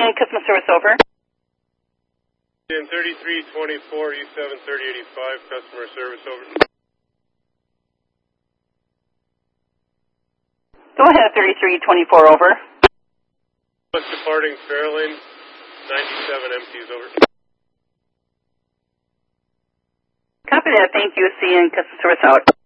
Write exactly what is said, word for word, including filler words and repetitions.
and customer service over. In thirty-three twenty-four, E seven thirty eighty-five, customer service over. Go ahead, thirty-three twenty-four over. Bus departing Fairlane, ninety-seven empties over. Copy that, thank you. See you in customer service out.